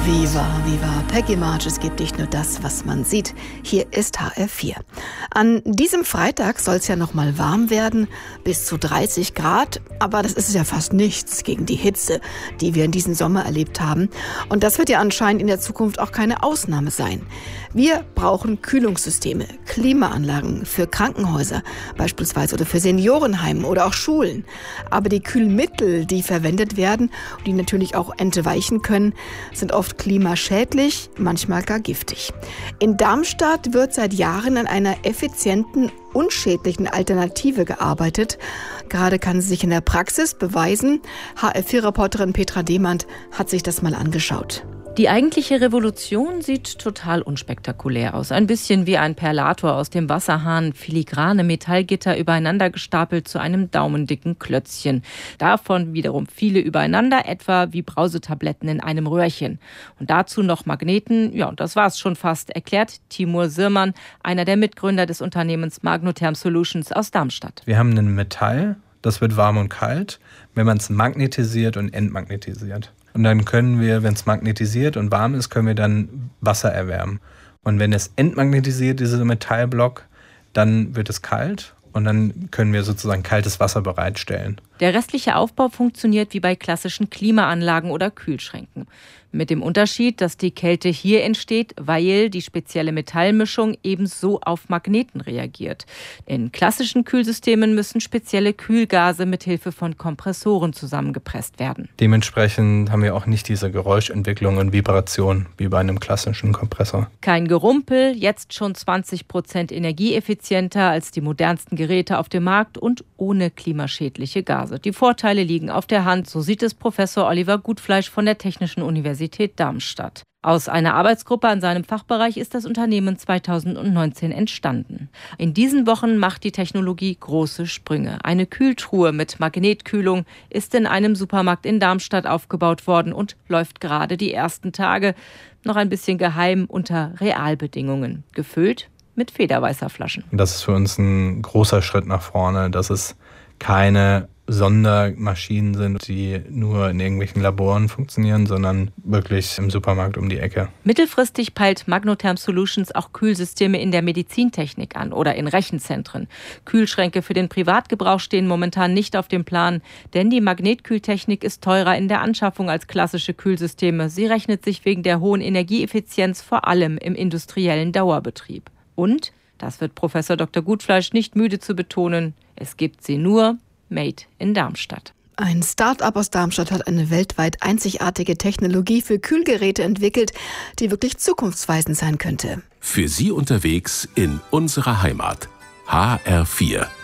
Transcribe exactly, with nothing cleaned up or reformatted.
Viva, viva, Peggy March, es gibt nicht nur das, was man sieht. Hier ist H R vier. An diesem Freitag soll es ja noch mal warm werden, bis zu dreißig Grad. Aber das ist ja fast nichts gegen die Hitze, die wir in diesem Sommer erlebt haben. Und das wird ja anscheinend in der Zukunft auch keine Ausnahme sein. Wir brauchen Kühlungssysteme, Klimaanlagen für Krankenhäuser beispielsweise oder für Seniorenheime oder auch Schulen. Aber die Kühlmittel, die verwendet werden und die natürlich auch entweichen können, sind oft klimaschädlich, manchmal gar giftig. In Darmstadt wird seit Jahren an einer effizienten, unschädlichen Alternative gearbeitet. Gerade kann sie sich in der Praxis beweisen. H R vier Reporterin Petra Demand hat sich das mal angeschaut. Die eigentliche Revolution sieht total unspektakulär aus. Ein bisschen wie ein Perlator aus dem Wasserhahn, filigrane Metallgitter übereinander gestapelt zu einem daumendicken Klötzchen. Davon wiederum viele übereinander, etwa wie Brausetabletten in einem Röhrchen. Und dazu noch Magneten, ja, und das war's schon fast, erklärt Timur Sirman, einer der Mitgründer des Unternehmens Magnotherm Solutions aus Darmstadt. Wir haben ein Metall, das wird warm und kalt, wenn man es magnetisiert und entmagnetisiert. Und dann können wir, wenn es magnetisiert und warm ist, können wir dann Wasser erwärmen. Und wenn es entmagnetisiert, dieser Metallblock, dann wird es kalt und dann können wir sozusagen kaltes Wasser bereitstellen. Der restliche Aufbau funktioniert wie bei klassischen Klimaanlagen oder Kühlschränken. Mit dem Unterschied, dass die Kälte hier entsteht, weil die spezielle Metallmischung ebenso auf Magneten reagiert. In klassischen Kühlsystemen müssen spezielle Kühlgase mit Hilfe von Kompressoren zusammengepresst werden. Dementsprechend haben wir auch nicht diese Geräuschentwicklung und Vibration wie bei einem klassischen Kompressor. Kein Gerumpel, jetzt schon zwanzig Prozent energieeffizienter als die modernsten Geräte auf dem Markt und ohne klimaschädliche Gase. Die Vorteile liegen auf der Hand, so sieht es Professor Oliver Gutfleisch von der Technischen Universität Darmstadt. Aus einer Arbeitsgruppe an seinem Fachbereich ist das Unternehmen zweitausendneunzehn entstanden. In diesen Wochen macht die Technologie große Sprünge. Eine Kühltruhe mit Magnetkühlung ist in einem Supermarkt in Darmstadt aufgebaut worden und läuft gerade die ersten Tage noch ein bisschen geheim unter Realbedingungen. Gefüllt mit Federweißer-Flaschen. Das ist für uns ein großer Schritt nach vorne, dass es keine Sondermaschinen sind, die nur in irgendwelchen Laboren funktionieren, sondern wirklich im Supermarkt um die Ecke. Mittelfristig peilt Magnotherm Solutions auch Kühlsysteme in der Medizintechnik an oder in Rechenzentren. Kühlschränke für den Privatgebrauch stehen momentan nicht auf dem Plan, denn die Magnetkühltechnik ist teurer in der Anschaffung als klassische Kühlsysteme. Sie rechnet sich wegen der hohen Energieeffizienz vor allem im industriellen Dauerbetrieb. Und, das wird Professor Doktor Gutfleisch nicht müde zu betonen, es gibt sie nur Made in Darmstadt. Ein Start-up aus Darmstadt hat eine weltweit einzigartige Technologie für Kühlgeräte entwickelt, die wirklich zukunftsweisend sein könnte. Für Sie unterwegs in unserer Heimat. H R vier.